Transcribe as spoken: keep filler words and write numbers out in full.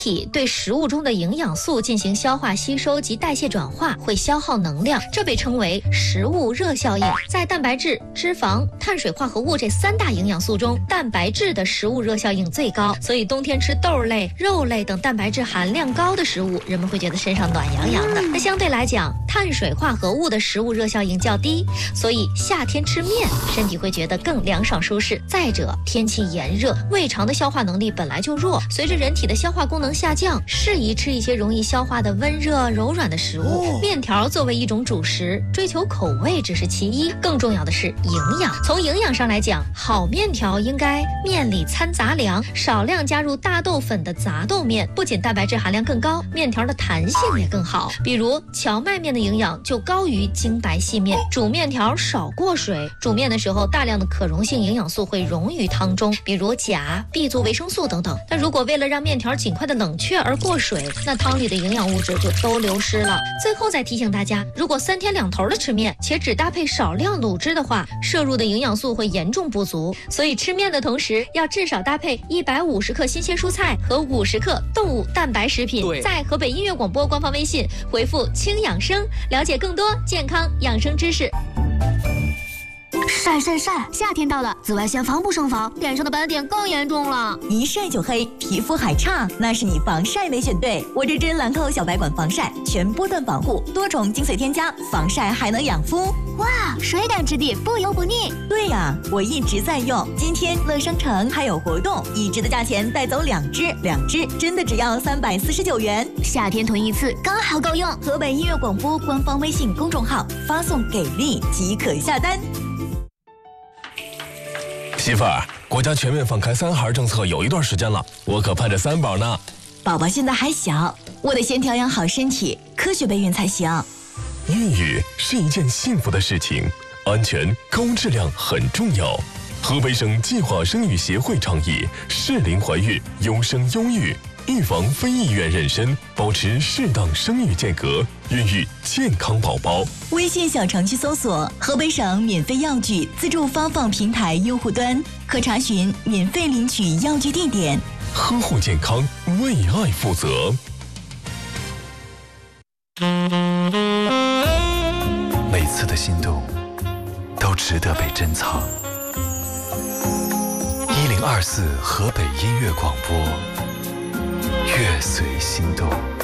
体对食物中的营养素进行消化吸收及代谢转化，会消耗能量，这被称为食物热效应。在蛋白质、脂肪、碳水化合物这三大营养素中，蛋白质的食物热效应最高，所以冬天吃豆类、肉类等蛋白质含量高的食物，人们会觉得身上暖洋洋的。那相对来讲，碳水化合物的食物热效应较低，所以夏天吃面，身体会觉得更凉爽舒适。再者，天气炎热，胃肠的消化能力本来就弱，随着人体的消化功能下降，适宜吃一些容易消化的温热柔软的食物。面条作为一种主食，追求口味只是其一，更重要的是营养。从营养上来讲，好面条应该面里掺杂粮，少量加入大豆粉的杂豆面，不仅蛋白质含量更高，面条的弹性也更好。比如荞麦面的营养就高于精白细面。煮面条少过水，煮面的时候大量的可溶性营养素会溶于汤中，比如钾、B 族维生素等等。但如果为了让面条尽快的冷却而过水，那汤里的营养物质就都流失了。最后再提醒大家，如果三天两头的吃面，且只搭配少量卤汁的话，摄入的营养素会严重不足。所以吃面的同时，要至少搭配一百五十克新鲜蔬菜和五十克动物蛋白食品。在河北音乐广播官方微信回复轻养生，了解更多健康养生知识。 晒晒晒！夏天到了，紫外线防不胜防，脸上的斑点更严重了。 一晒就黑，皮肤还差，那是你防晒没选对。我这支兰蔻小白管防晒，全波段防护，多重精髓添加，防晒还能养肤。 哇，水感质地，不油不腻。 对呀，我一直在用。今天乐商城还有活动，一支的价钱带走两支，两支真的只要三百四十九元。 夏天囤一次刚好够用。 河北音乐广播官方微信公众号发送给力即可下单。 媳妇儿，国家全面放开三孩政策有一段时间了，我可盼着三宝呢。 宝宝现在还小，我得先调养好身体，科学备孕才行。 孕育是一件幸福的事情，安全高质量很重要。河北省计划生育协会倡议适龄怀孕，优生优育，预防非意愿妊娠，保持适当生育间隔，孕育健康宝宝。 微信小程序搜索河北省免费药具自助发放平台用户端，可查询免费领取药具地点。 呵护健康，为爱负责。 每次的心动都值得被珍藏。一零二四河北音乐广播，乐随心动。